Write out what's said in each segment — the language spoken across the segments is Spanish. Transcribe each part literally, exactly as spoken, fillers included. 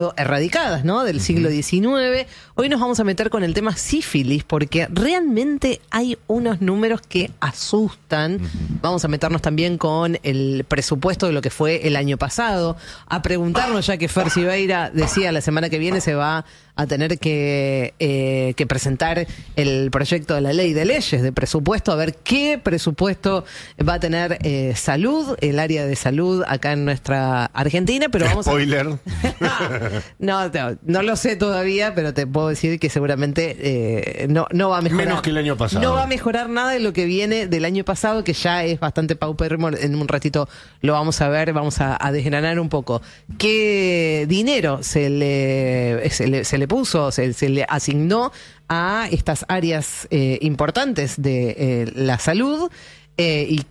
erradicadas, ¿no? Del siglo diecinueve. Hoy nos vamos a meter con el tema sífilis porque realmente hay unos números que asustan. Uh-huh. Vamos a meternos también con el presupuesto de lo que fue el año pasado, a preguntarnos, ya que Fer Siveira decía la semana que viene se va a tener que, eh, que presentar el proyecto de la ley de leyes de presupuesto, a ver qué presupuesto va a tener eh, salud, el área de salud acá en nuestra Argentina, pero vamos Spoiler. a... No, no, no lo sé todavía, pero te puedo decir que seguramente eh, no, no va a mejorar. Menos que el año pasado. No va a mejorar nada de lo que viene del año pasado, que ya es bastante paupérrimo. En un ratito lo vamos a ver, vamos a, a desgranar un poco. ¿Qué dinero se le, se le, se le puso, se, se le asignó a estas áreas eh, importantes de eh, la salud? Eh, y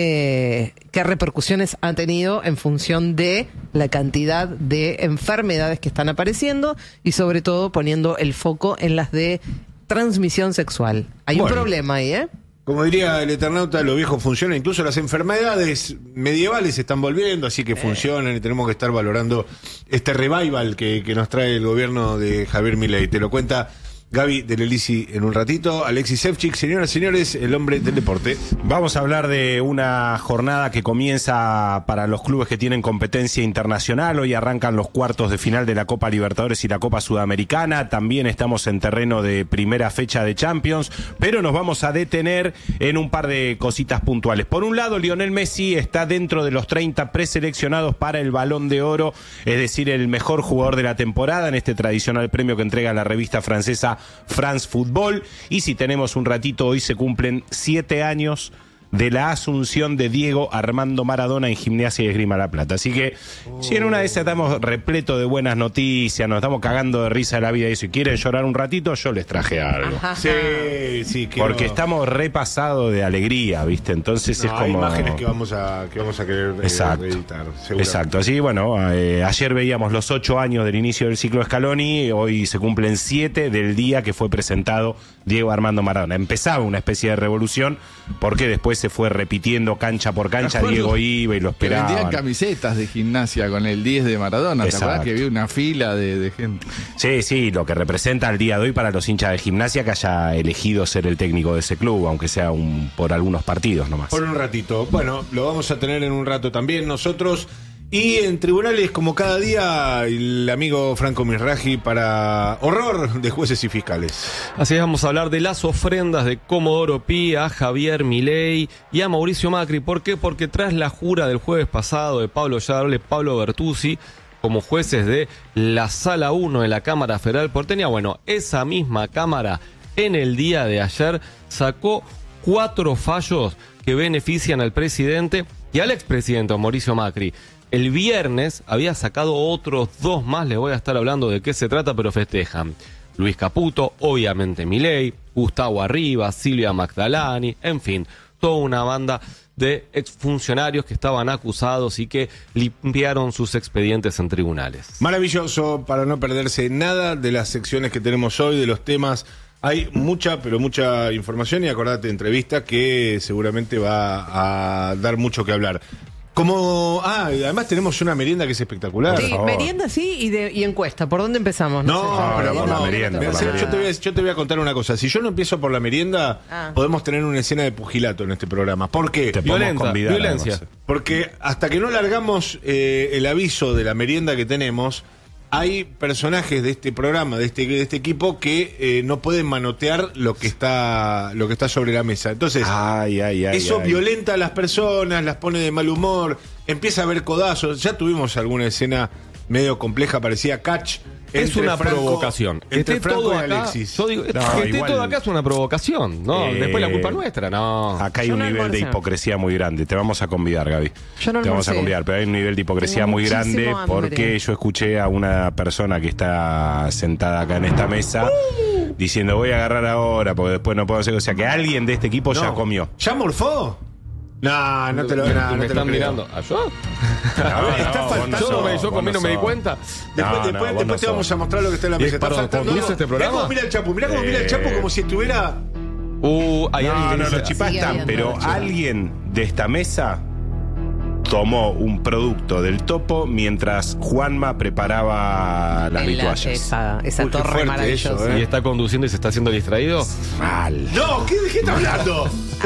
qué, qué repercusiones ha tenido en función de la cantidad de enfermedades que están apareciendo y sobre todo poniendo el foco en las de transmisión sexual. Hay bueno, un problema ahí, ¿eh? Como diría el Eternauta, lo viejo funciona, incluso las enfermedades medievales están volviendo, así que eh. funcionan y tenemos que estar valorando este revival que, que nos trae el gobierno de Javier Milei. Te lo cuenta Gaby del Elisi en un ratito. Alexis Sevchik, señoras y señores, el hombre del deporte. Vamos a hablar de una jornada que comienza para los clubes que tienen competencia internacional. Hoy arrancan los cuartos de final de la Copa Libertadores y la Copa Sudamericana. También estamos en terreno de primera fecha de Champions, pero nos vamos a detener en un par de cositas puntuales. Por un lado, Lionel Messi está dentro de los treinta preseleccionados para el Balón de Oro, es decir, el mejor jugador de la temporada en este tradicional premio que entrega la revista francesa France Football. Y si tenemos un ratito, hoy se cumplen siete años de la asunción de Diego Armando Maradona en Gimnasia y Esgrima La Plata. Así que, oh. si en una de esas estamos repleto de buenas noticias, nos estamos cagando de risa de la vida y si quieren llorar un ratito, yo les traje algo. Ajá. Sí, sí. Que Porque no. estamos repasados de alegría, ¿viste? Entonces no, es como... Hay imágenes que vamos a, que vamos a querer Exacto. eh, editar. Exacto. Así, bueno, eh, ayer veíamos los ocho años del inicio del ciclo Scaloni, hoy se cumplen siete del día que fue presentado Diego Armando Maradona. Empezaba una especie de revolución, porque después se fue repitiendo cancha por cancha, Diego iba y lo esperaba. Vendían camisetas de Gimnasia con el diez de Maradona, ¿te acuerdas que había una fila de, de gente? Sí, sí, lo que representa el día de hoy para los hinchas de Gimnasia que haya elegido ser el técnico de ese club, aunque sea un, por algunos partidos nomás. Por un ratito. Bueno, lo vamos a tener en un rato también nosotros. Y en tribunales, como cada día, el amigo Franco Misraji para horror de jueces y fiscales. Así es, vamos a hablar de las ofrendas de Comodoro Pi a Javier Milei y a Mauricio Macri. ¿Por qué? Porque tras la jura del jueves pasado de Pablo Yarle, Pablo Bertuzzi, como jueces de la Sala uno de la Cámara Federal Porteña, bueno, esa misma Cámara en el día de ayer sacó cuatro fallos que benefician al presidente y al expresidente Mauricio Macri. El viernes había sacado otros dos más, les voy a estar hablando de qué se trata, pero festejan. Luis Caputo, obviamente Milei, Gustavo Arribas, Silvia Magdalani, en fin, toda una banda de exfuncionarios que estaban acusados y que limpiaron sus expedientes en tribunales. Maravilloso, para no perderse nada de las secciones que tenemos hoy, de los temas. Hay mucha, pero mucha información y acordate, entrevista que seguramente va a dar mucho que hablar. Como, ah, además tenemos una merienda que es espectacular. Sí, merienda sí y, de, y encuesta. ¿Por dónde empezamos? No, no sé, pero vamos la merienda. Mira, la yo, merienda. te voy a, yo te voy a contar una cosa. Si yo no empiezo por la merienda, ah. podemos tener una escena de pugilato en este programa. ¿Por qué? Te Violenta, convidar, violencia. Además. Porque hasta que no largamos eh, el aviso de la merienda que tenemos, hay personajes de este programa, de este, de este equipo, que eh, no pueden manotear lo que está lo que está sobre la mesa. Entonces, ay, ay, ay, eso ay. violenta a las personas, las pone de mal humor, empieza a haber codazos. Ya tuvimos alguna escena medio compleja, parecía catch. Es una Franco, provocación. Que entre esté Franco todo y acá, Alexis. yo digo, No, que esté igual- todo acá es una provocación, ¿no? Eh, Después la culpa nuestra, no. Acá hay Yo un no nivel de almorcé. hipocresía muy grande. Te vamos a convidar, Gaby. Yo no Te vamos a almorcé. convidar, pero hay un nivel de hipocresía Tengo muy grande muchísimo hambre. porque yo escuché a una persona que está sentada acá en esta mesa diciendo voy a agarrar ahora porque después no puedo hacer. O sea, que alguien de este equipo ya No. comió. ¿Ya morfó? No, no te lo, Me- no, no me te lo están creo. mirando. ¿A yo? No, está no, faltando. vos Yo, no me- sos, yo vos comí, no no me di sos. cuenta. Después, No, no, después, vos después no te vamos sos. a mostrar lo que está en la Eh, mesa. Está perdón, faltando. ¿conduce este programa? Mirá cómo mira el Chapu, mirá cómo Eh. mira el Chapu como si estuviera. Uh, hay No, alguien que no, dice- los chipás Sigue están, habiendo pero los chipás. alguien de esta mesa tomó un producto del topo mientras Juanma preparaba las En la- vituallas. Esa, esa Uy, qué torre fuerte maravillosa. eso, ¿eh? Y está conduciendo y se está haciendo distraído. Mal. No, ¿qué, ¿de qué está hablando?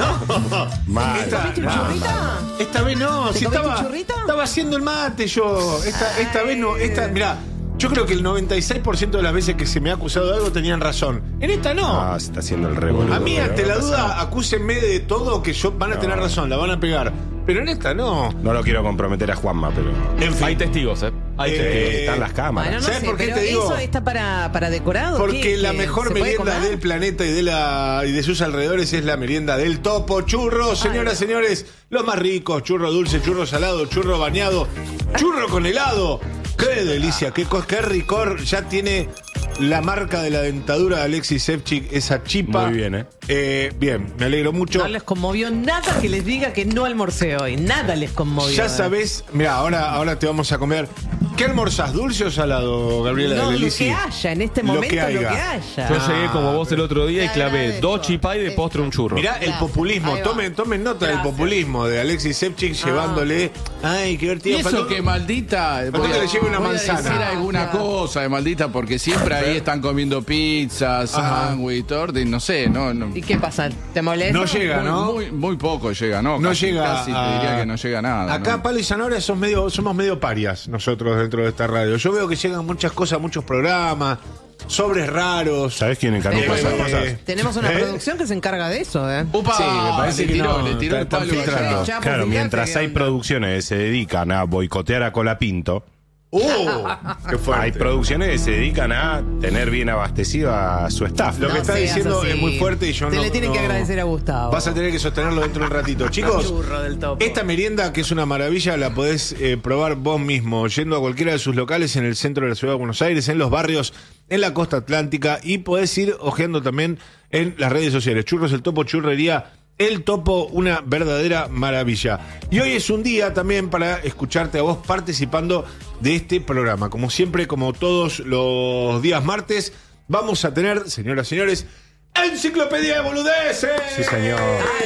No. Mal. Esta, ¿Comiste un no. churrita? Esta vez no, ¿Te si comiste estaba, un churrito? estaba haciendo el mate yo. Esta, esta Ay. vez no, esta, mirá, yo creo que el noventa y seis por ciento de las veces que se me ha acusado de algo tenían razón. En esta no. Ah, se está haciendo el revolú. A mí, ante la duda, acúsenme de todo que yo van a tener razón, la van a pegar. Pero en esta no. No lo quiero comprometer a Juanma, pero. En fin. Hay testigos, ¿eh? Hay Eh, testigos. Están las cámaras. Bueno, no ¿Sabes sé, por qué pero te digo? ¿eso está para, para decorado? Porque ¿Qué? la ¿Que mejor se puede merienda comer? del planeta y de la y de sus alrededores es la merienda del topo. Churros, señoras, Ay. señores, los más ricos, churro dulce, churro salado, churro bañado, churro con helado. ¡Qué delicia! ¡Qué, co- qué ricor! Ya tiene la marca de la dentadura de Alexis Sevchik, esa chipa. Muy bien, ¿eh? Eh, bien, me alegro mucho. No les conmovió nada que les diga que no almorcé hoy. Nada les conmovió. Ya ¿eh? sabés, mira, ahora, ahora te vamos a comer. ¿Qué almorzás? ¿Dulce o salado, Gabriela No, de lo Lisi? que haya, en este Lo momento que lo que haya. haya. Yo llegué como vos el otro día y Te clavé agradezco. dos chipá y de postre un churro. Mirá el Gracias. populismo, Ahí va. tomen, tomen nota del Gracias. populismo de Alexis Sevchik llevándole. Ay, qué Y divertido. eso Faltó- que maldita. Faltó voy a- que le lleve una voy a manzana. decir alguna Gracias. cosa de maldita, porque siempre ahí están comiendo pizza, Ajá. sándwich, torta, y no sé, no. no ¿Y qué pasa? ¿Te molesta? No llega, muy, ¿no? Muy, muy poco llega, ¿no? No Casi- llega. Casi a- te diría que no llega nada. Acá, ¿no? Palo y Zanahoria somos medio, somos medio parias nosotros dentro de esta radio. Yo veo que llegan muchas cosas, muchos programas, sobres raros. ¿Sabés quién encargó Eh, esas eh, cosas? Tenemos una ¿Eh? producción que se encarga de eso, ¿eh? ¡Upa! Sí, me parece le que tiró, no, le tiró el están palo filtrando. allá. Chapo, Claro, fíjate mientras qué hay onda. producciones que se dedican a boicotear a Colapinto, ¡Uh! ¡Qué fuerte! hay producciones que se dedican a tener bien abastecido a su staff. Lo que No está seas diciendo así. es muy fuerte y yo Te no. le tienen que no- agradecer a Gustavo. Vas a tener que sostenerlo dentro de un ratito. Chicos, Churro del topo. esta merienda, que es una maravilla, la podés eh, probar vos mismo, yendo a cualquiera de sus locales en el centro de la ciudad de Buenos Aires, en los barrios, en la costa atlántica, y podés ir hojeando también en las redes sociales. Churros el Topo, Churrería El Topo, una verdadera maravilla. Y hoy es un día también para escucharte a vos participando de este programa. Como siempre, como todos los días martes, vamos a tener, señoras y señores, Enciclopedia de Boludeces. Sí, señor.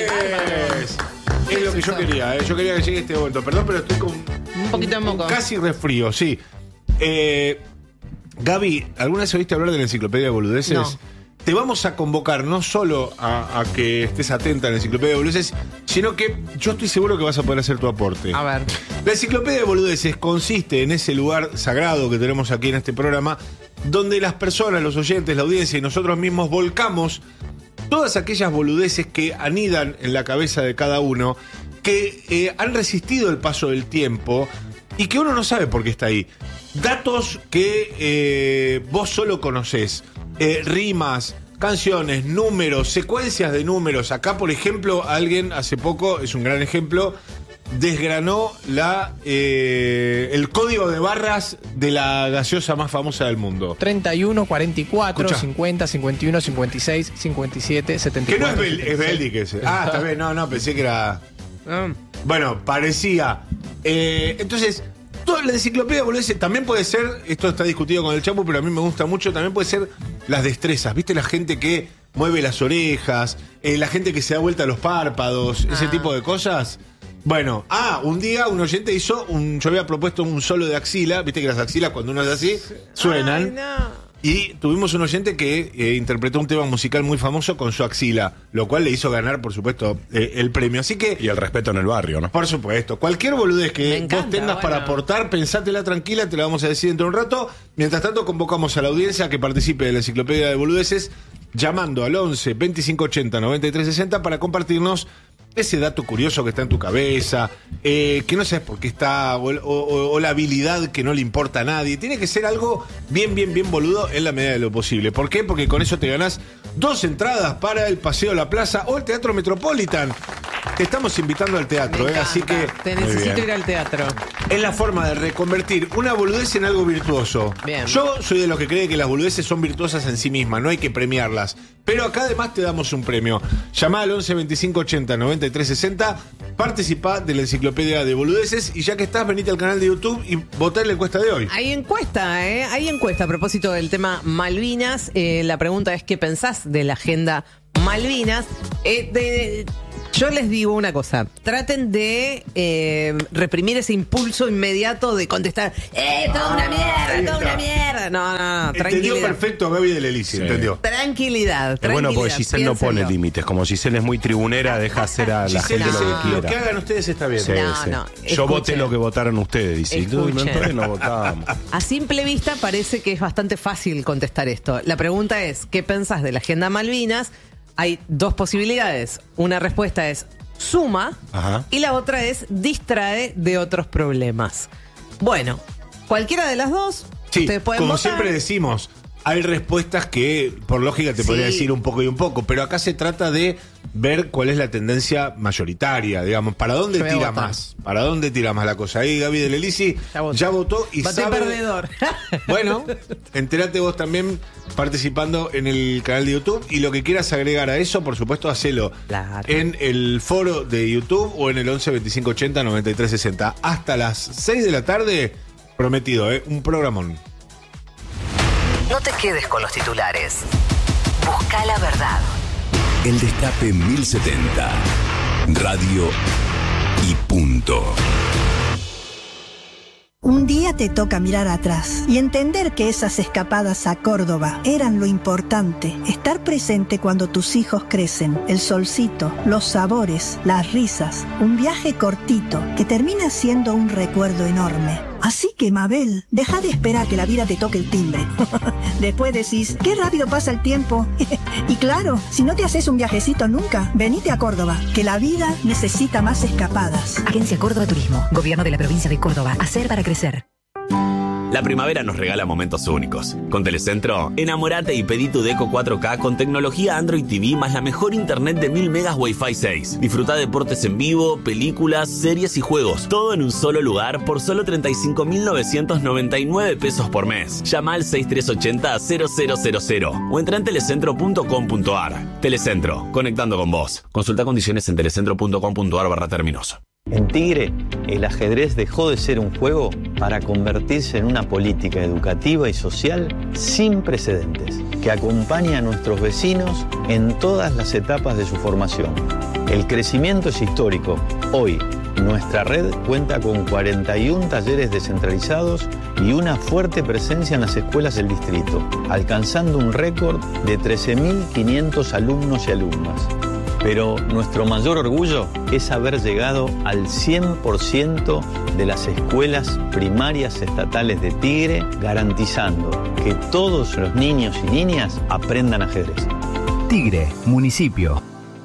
Es lo que yo quería, ¿eh? Yo quería que llegue este momento. Perdón, pero estoy con Un poquito de moco. casi resfrío, sí. Eh, Gaby, ¿alguna vez oíste hablar de la Enciclopedia de Boludeces? No. Te vamos a convocar no solo a, a que estés atenta a la Enciclopedia de Boludeces, sino que yo estoy seguro que vas a poder hacer tu aporte. A ver. La Enciclopedia de Boludeces consiste en ese lugar sagrado que tenemos aquí en este programa, donde las personas, los oyentes, la audiencia y nosotros mismos volcamos todas aquellas boludeces que anidan en la cabeza de cada uno, que eh, han resistido el paso del tiempo y que uno no sabe por qué está ahí. Datos que eh, vos solo conocés. Eh, rimas, canciones, números, secuencias de números. Acá, por ejemplo, alguien hace poco, es un gran ejemplo, desgranó la eh, el código de barras de la gaseosa más famosa del mundo. treinta y uno, cuarenta y cuatro, Escucha. cincuenta, cincuenta y uno, cincuenta y seis, cincuenta y siete, setenta y Que no es, cuatro. Bel es Beldic ese. Ah, está bien, no, no, pensé que era... Ah. Bueno, parecía. Eh, entonces, toda la enciclopedia de boludeces también puede ser, esto está discutido con el Chapo, pero a mí me gusta mucho, también puede ser las destrezas. ¿Viste? La gente que mueve las orejas, eh, la gente que se da vuelta a los párpados, ese Ah. tipo de cosas. Bueno, ah, un día un oyente hizo un. Yo había propuesto un solo de axila, viste que las axilas cuando uno es así, suenan. Ay, no. Y tuvimos un oyente que eh, interpretó un tema musical muy famoso con su axila, lo cual le hizo ganar, por supuesto, eh, el premio. Así que, Y el respeto en el barrio, ¿no? por supuesto, cualquier boludez Me que encanta, vos tengas para bueno. aportar, pensátela tranquila, te la vamos a decir dentro de un rato. Mientras tanto, convocamos a la audiencia a que participe de la enciclopedia de boludeces, llamando al once, veinticinco ochenta, noventa y tres sesenta para compartirnos ese dato curioso que está en tu cabeza, eh, que no sabes por qué está, o, o- o la habilidad que no le importa a nadie. Tiene que ser algo bien, bien, bien boludo en la medida de lo posible. ¿Por qué? Porque con eso te ganás dos entradas para el Paseo La Plaza o el Teatro Metropolitan. Te estamos invitando al teatro, Me ¿eh? Así que encanta. Te Muy necesito bien. ir al teatro. es la forma de reconvertir una boludez en algo virtuoso. Bien. Yo soy de los que cree que las boludeces son virtuosas en sí mismas, no hay que premiarlas. Pero acá además te damos un premio. Llamá al once, veinticinco ochenta, noventa y tres sesenta, participá de la enciclopedia de boludeces y ya que estás, venite al canal de YouTube y votá en la encuesta de hoy. Hay encuesta, ¿eh? Hay encuesta a propósito del tema Malvinas. Eh, la pregunta es: ¿qué pensás de la agenda Malvinas? Eh, de- Yo les digo una cosa, traten de eh, reprimir ese impulso inmediato de contestar, ¡eh, toda una mierda, toda una mierda! No, no, no, Entendió tranquilidad. perfecto Gaby del Elisi, Sí. entendió. Tranquilidad, Es tranquilidad. bueno porque Giselle no pone piénsenlo. límites. Como Giselle es muy tribunera, deja hacer a la Giselle gente dice, lo que lo que quiera. hagan ustedes está bien. Sí, No, sí. no, Yo escuchen. voté lo que votaron ustedes. Dice, no, no, Escuchen. entonces no votamos. A simple vista parece que es bastante fácil contestar esto. La pregunta es, ¿qué pensás de la Agenda Malvinas? Hay dos posibilidades. Una respuesta es suma Ajá. y la otra es distrae de otros problemas. Bueno, cualquiera de las dos, Sí, ustedes pueden como votar. siempre decimos, hay respuestas que por lógica te Sí. podría decir un poco y un poco, pero acá se trata de ver cuál es la tendencia mayoritaria, digamos, para dónde Yo voy a tira votar. más, para dónde tira más la cosa. Ahí Gaby del Elisi Ya votó. ya votó y Voté sabe... perdedor. Bueno, entérate vos también participando en el canal de YouTube y lo que quieras agregar a eso, por supuesto, hacelo Claro. en el foro de YouTube o en el once veinticinco ochenta noventa y tres sesenta. Hasta las seis de la tarde, prometido, ¿eh? Un programón. No te quedes con los titulares. Busca la verdad. El Destape mil setenta. Radio y punto. Un día te toca mirar atrás y entender que esas escapadas a Córdoba eran lo importante. Estar presente cuando tus hijos crecen, el solcito, los sabores, las risas. Un viaje cortito que termina siendo un recuerdo enorme. Así que, Mabel, deja de esperar que la vida te toque el timbre. Después decís, qué rápido pasa el tiempo. Y claro, si no te haces un viajecito nunca, venite a Córdoba, que la vida necesita más escapadas. Agencia Córdoba Turismo. Gobierno de la provincia de Córdoba. Hacer para crecer. La primavera nos regala momentos únicos. Con Telecentro, enamorate y pedí tu Deco cuatro K con tecnología Android T V más la mejor internet de mil megas Wi-Fi seis. Disfruta deportes en vivo, películas, series y juegos. Todo en un solo lugar por solo treinta y cinco mil novecientos noventa y nueve pesos por mes. Llama al seis tres ocho cero cero cero cero cero o entra en telecentro punto com punto ar. Telecentro, conectando con vos. Consulta condiciones en telecentro punto com punto ar barra términos. En Tigre, el ajedrez dejó de ser un juego para convertirse en una política educativa y social sin precedentes, que acompaña a nuestros vecinos en todas las etapas de su formación. El crecimiento es histórico. Hoy, nuestra red cuenta con cuarenta y uno talleres descentralizados y una fuerte presencia en las escuelas del distrito, alcanzando un récord de trece mil quinientos alumnos y alumnas. Pero nuestro mayor orgullo es haber llegado al cien por ciento de las escuelas primarias estatales de Tigre, garantizando que todos los niños y niñas aprendan ajedrez. Tigre, municipio.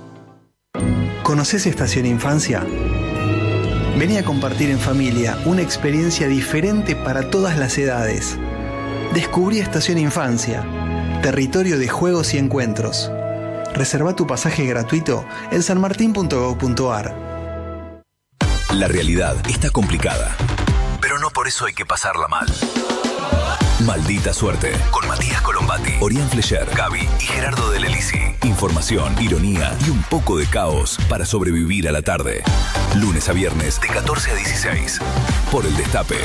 ¿Conoces Estación Infancia? Vení a compartir en familia una experiencia diferente para todas las edades. Descubrí Estación Infancia, territorio de juegos y encuentros. Reserva tu pasaje gratuito en sanmartin punto gob punto ar. La realidad está complicada, pero no por eso hay que pasarla mal. Maldita suerte, con Matías Colombati, Orián Flecher, Gaby y Gerardo del Elisi. Información, ironía y un poco de caos para sobrevivir a la tarde. Lunes a viernes de catorce a dieciséis, por El Destape.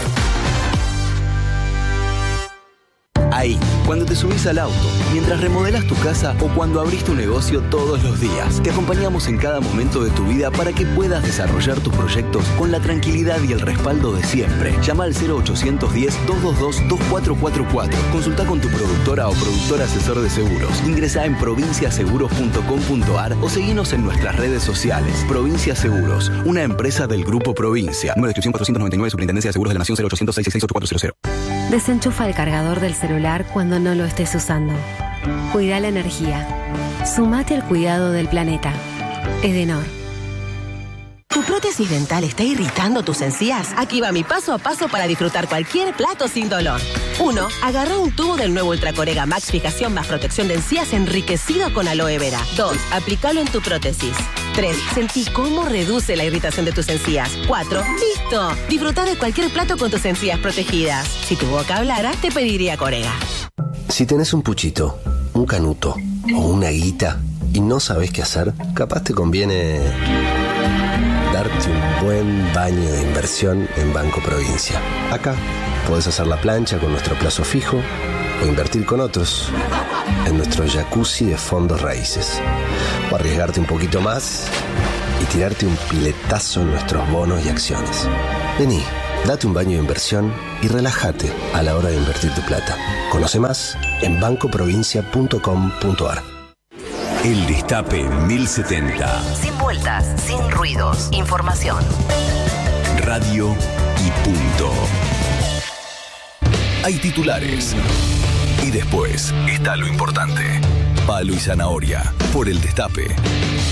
Ahí, cuando te subís al auto, mientras remodelas tu casa o cuando abrís tu negocio todos los días. Te acompañamos en cada momento de tu vida para que puedas desarrollar tus proyectos con la tranquilidad y el respaldo de siempre. Llama al cero ochocientos diez, doscientos veintidós, veinticuatro cuarenta y cuatro. Consulta con tu productora o productor asesor de seguros. Ingresá en provincia seguros punto com punto ar o seguinos en nuestras redes sociales. Provincia Seguros, una empresa del Grupo Provincia. Número de inscripción cuatrocientos noventa y nueve, Superintendencia de Seguros de la Nación, cero ochocientos, seiscientos sesenta y seis, ochenta y cuatro cero. Desenchufa el cargador del celular cuando no lo estés usando. Cuida la energía. Sumate al cuidado del planeta. Edenor. ¿Tu prótesis dental está irritando tus encías? Aquí va mi paso a paso para disfrutar cualquier plato sin dolor. uno. Agarra un tubo del nuevo Ultracorega Max Fijación más protección de encías enriquecido con aloe vera. dos. Aplícalo en tu prótesis. tres. Sentí cómo reduce la irritación de tus encías. cuatro. ¡Listo! Disfruta de cualquier plato con tus encías protegidas. Si tu boca hablara, te pediría Corega. Si tenés un puchito, un canuto o una guita y no sabés qué hacer, capaz te conviene darte un buen baño de inversión en Banco Provincia. Acá podés hacer la plancha con nuestro plazo fijo, O invertir con otros en nuestro jacuzzi de fondos raíces. O arriesgarte un poquito más y tirarte un piletazo en nuestros bonos y acciones. Vení, date un baño de inversión y relájate a la hora de invertir tu plata. Conoce más en banco provincia punto com punto ar. El Destape mil setenta. Sin vueltas, sin ruidos. Información. Radio y punto. Hay titulares. Y después está lo importante. Palo y zanahoria por El Destape.